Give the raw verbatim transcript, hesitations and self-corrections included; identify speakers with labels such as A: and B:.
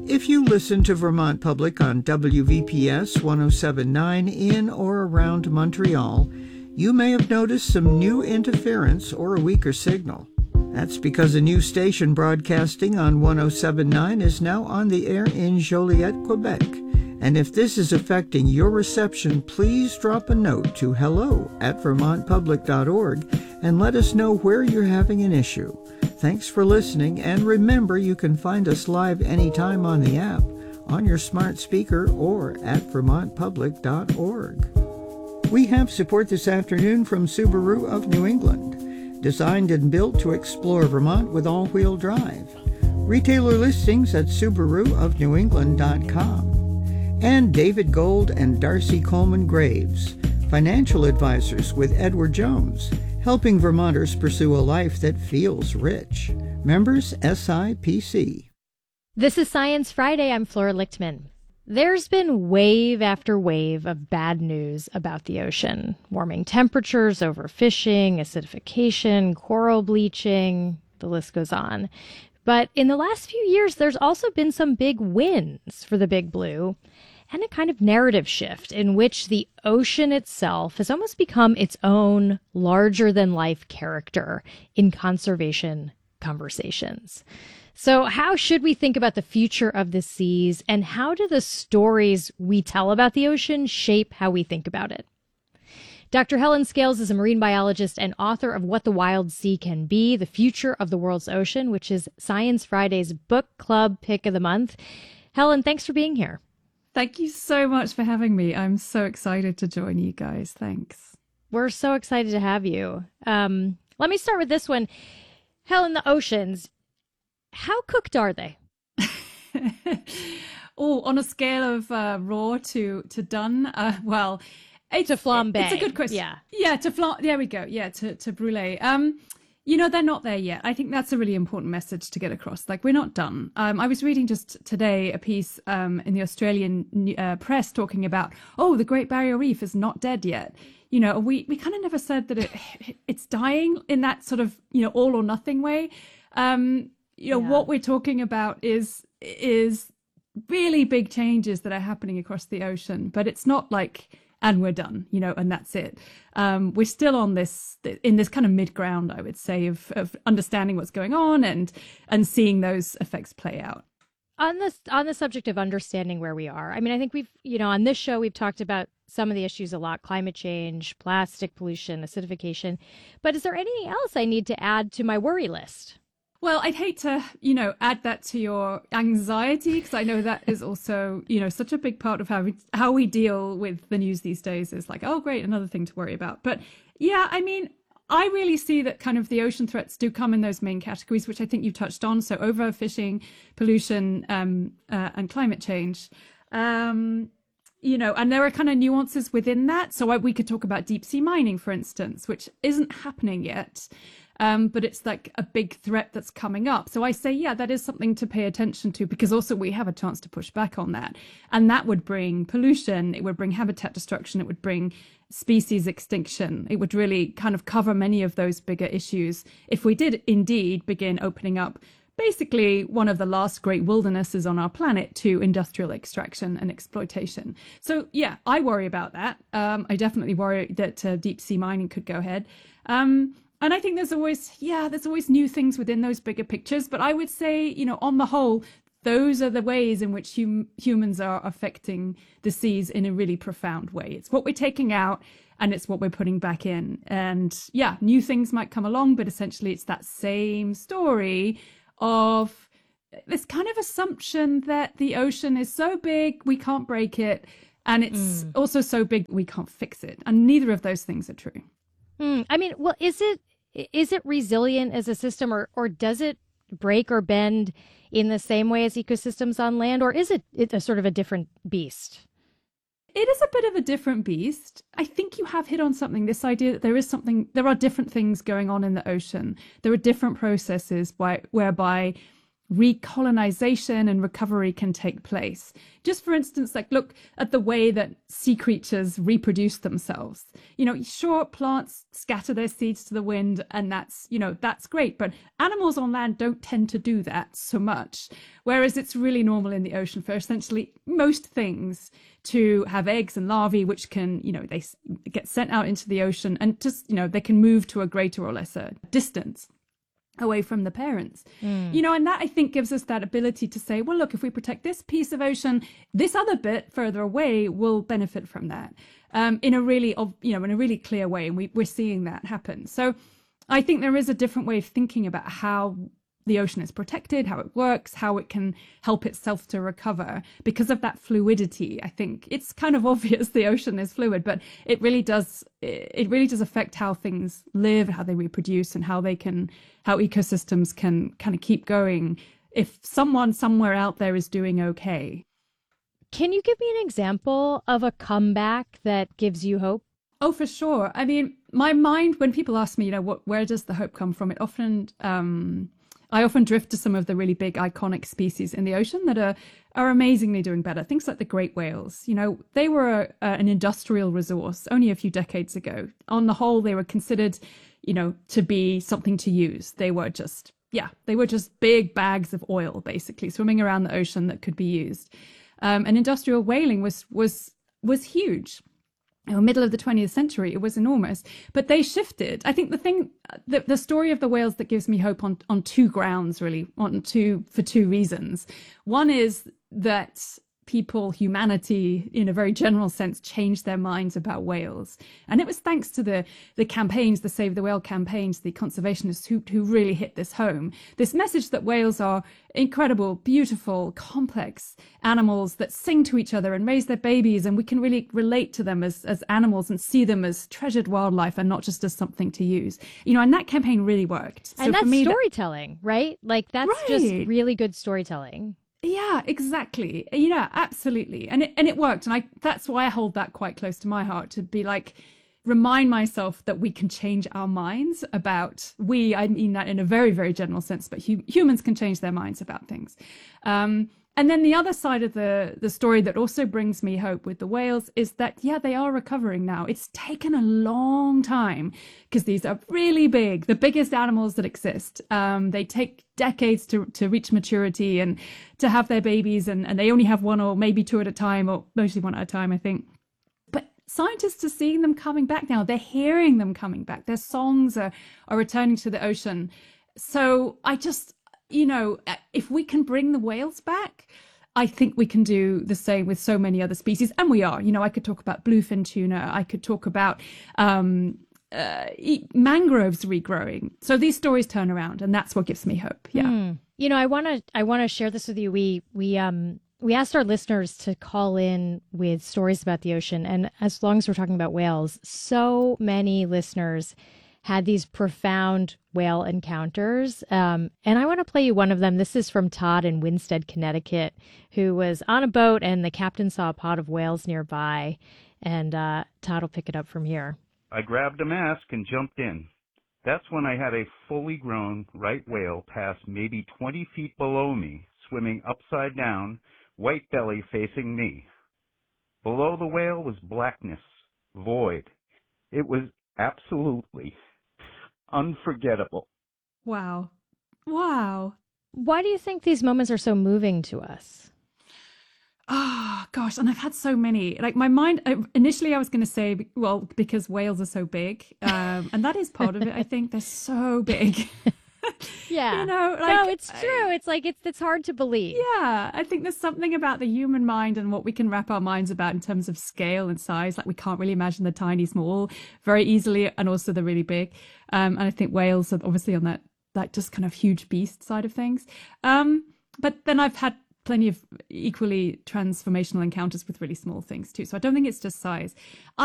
A: If you listen to Vermont Public on W V P S one oh seven point nine in or around Montreal, you may have noticed some new interference or a weaker signal. That's because a new station broadcasting on one oh seven point nine is now on the air in Joliet, Quebec. And if this is affecting your reception, please drop a note to hello at vermont public dot org and let us know where you're having an issue. Thanks for listening, and remember you can find us live anytime on the app, on your smart speaker, or at vermont public dot org. We have support this afternoon from Subaru of New England, designed and built to explore Vermont with all-wheel drive. Retailer listings at subaru of new england dot com. And David Gold and Darcy Coleman Graves, financial advisors with Edward Jones, helping Vermonters pursue a life that feels rich. Members S I P C.
B: This is Science Friday. I'm Flora Lichtman. There's been wave after wave of bad news about the ocean. Warming temperatures, overfishing, acidification, coral bleaching, the list goes on. But in the last few years, there's also been some big wins for the Big Blue, and a kind of narrative shift in which the ocean itself has almost become its own larger-than-life character in conservation conversations. So how should we think about the future of the seas, and how do the stories we tell about the ocean shape how we think about it? Doctor Helen Scales is a marine biologist and author of What the Wild Sea Can Be, The Future of the World's Ocean, which is Science Friday's book club pick of the month. Helen, thanks for being here.
C: Thank you so much for having me. I'm so excited to join you guys. Thanks.
B: We're so excited to have you. Um, let me start with this one. Helen, the oceans, how cooked are they?
C: Oh, on a scale of uh, raw to, to done? Uh, well, it's
B: to flambe.
C: It's a good question.
B: Yeah.
C: Yeah, to flambe. There we go. Yeah, to, to brulee. Um, You know, they're not there yet. I think that's a really important message to get across. Like, we're not done. Um, I was reading just today a piece um, in the Australian uh, press talking about, oh, the Great Barrier Reef is not dead yet. You know, we, we kind of never said that it it's dying in that sort of, you know, all or nothing way. Um, you know, yeah. What we're talking about is is really big changes that are happening across the ocean, but it's not like, and we're done, you know, and that's it. Um, we're still on this, in this kind of mid-ground, I would say, of, of understanding what's going on and and seeing those effects play out.
B: On this, on the subject of understanding where we are, I mean, I think we've, you know, on this show, we've talked about some of the issues a lot: climate change, plastic pollution, acidification. But is there anything else I need to add to my worry list?
C: Well, I'd hate to, you know, add that to your anxiety, because I know that is also, you know, such a big part of how we, how we deal with the news these days is like, oh, great, another thing to worry about. But yeah, I mean, I really see that kind of the ocean threats do come in those main categories, which I think you touched on. So overfishing, pollution, um, uh, and climate change. Um, you know, and there are kind of nuances within that. So I, we could talk about deep sea mining, for instance, which isn't happening yet. Um, but it's like a big threat that's coming up. So I say, yeah, that is something to pay attention to, because also we have a chance to push back on that. And that would bring pollution, it would bring habitat destruction, it would bring species extinction. It would really kind of cover many of those bigger issues if we did indeed begin opening up basically one of the last great wildernesses on our planet to industrial extraction and exploitation. So yeah, I worry about that. Um, I definitely worry that uh, deep sea mining could go ahead. Um, And I think there's always, yeah, there's always new things within those bigger pictures. But I would say, you know, on the whole, those are the ways in which hum- humans are affecting the seas in a really profound way. It's what we're taking out and it's what we're putting back in. And yeah, new things might come along, but essentially it's that same story of this kind of assumption that the ocean is so big, we can't break it. And it's mm. also so big, we can't fix it. And neither of those things are true.
B: Mm, I mean, well, is it is it resilient as a system, or, or does it break or bend in the same way as ecosystems on land, or is it it's a sort of a different beast?
C: It is a bit of a different beast. I think you have hit on something, this idea that there is something, there are different things going on in the ocean. There are different processes by, whereby recolonization and recovery can take place. Just for instance, like look at the way that sea creatures reproduce themselves. You know, sure, plants scatter their seeds to the wind, and that's, you know, that's great. But animals on land don't tend to do that so much. Whereas it's really normal in the ocean for essentially most things to have eggs and larvae, which can, you know, they get sent out into the ocean and just, you know, they can move to a greater or lesser distance away from the parents. Mm. You know, and that I think gives us that ability to say, well, look, if we protect this piece of ocean, this other bit further away will benefit from that um, in a really, you know, in a really clear way. And we, we're seeing that happen. So I think there is a different way of thinking about how the ocean is protected, how it works, how it can help itself to recover because of that fluidity. I think it's kind of obvious the ocean is fluid, but it really does, it really does affect how things live, how they reproduce, and how they can, how ecosystems can kind of keep going if someone somewhere out there is doing okay.
B: Can you give me an example of a comeback that gives you hope?
C: Oh, for sure. I mean, my mind, when people ask me, you know, what, where does the hope come from? It often, um, I often drift to some of the really big iconic species in the ocean that are, are amazingly doing better. Things like the great whales, you know, they were a, a, an industrial resource only a few decades ago. On the whole, they were considered, you know, to be something to use. They were just, yeah, they were just big bags of oil, basically, swimming around the ocean that could be used. Um, and industrial whaling was, was, was huge. In the middle of the twentieth century, it was enormous, but they shifted. I think the thing, the, the story of the whales that gives me hope on, on two grounds, really, on two, for two reasons. One is that people, humanity, in a very general sense, changed their minds about whales. And it was thanks to the, the campaigns, the Save the Whale campaigns, the conservationists who, who really hit this home. This message that whales are incredible, beautiful, complex animals that sing to each other and raise their babies, and we can really relate to them as, as animals and see them as treasured wildlife and not just as something to use. You know, and that campaign really worked. So
B: and that's
C: for me,
B: storytelling, that... right? Like that's
C: right.
B: just really good storytelling.
C: Yeah, exactly. Yeah, absolutely. And it, and it worked. And I, that's why I hold that quite close to my heart, to be like, remind myself that we can change our minds about, we, I mean that in a very, very general sense, but hu- humans can change their minds about things. Um, and then the other side of the, the story that also brings me hope with the whales is that, yeah, they are recovering now. It's taken a long time because these are really big, the biggest animals that exist. Um, they take decades to, to reach maturity and to have their babies, and, and they only have one or maybe two at a time, or mostly one at a time, I think. But scientists are seeing them coming back now. They're hearing them coming back. Their songs are, are returning to the ocean. So I just... you know, if we can bring the whales back, I think we can do the same with so many other species. And we are. You know, I could talk about bluefin tuna. I could talk about um, uh, mangroves regrowing. So these stories turn around, and that's what gives me hope. Yeah.
B: Mm. You know, I want to I want to share this with you. We we um we asked our listeners to call in with stories about the ocean, and as long as we're talking about whales, so many listeners had these profound whale encounters. Um, and I want to play you one of them. This is from Todd in Winstead, Connecticut, who was on a boat and the captain saw a pod of whales nearby. And uh, Todd will pick it up from here.
D: I grabbed a mask and jumped in. That's when I had a fully grown right whale pass maybe twenty feet below me, swimming upside down, white belly facing me. Below the whale was blackness, void. It was absolutely unforgettable.
C: Wow. Wow.
B: Why do you think these moments are so moving to us?
C: Oh, gosh. And I've had so many. Like my mind, initially I was going to say, well, because whales are so big. Um, and that is part of it, I think. They're so big.
B: Yeah.
C: You know, like,
B: no, it's true. It's like, it's, it's hard to believe.
C: Yeah. I think there's something about the human mind and what we can wrap our minds about in terms of scale and size. Like we can't really imagine the tiny small very easily, and also the really big. Um, and I think whales are obviously on that, that just kind of huge beast side of things. Um, but then I've had plenty of equally transformational encounters with really small things too. So I don't think it's just size.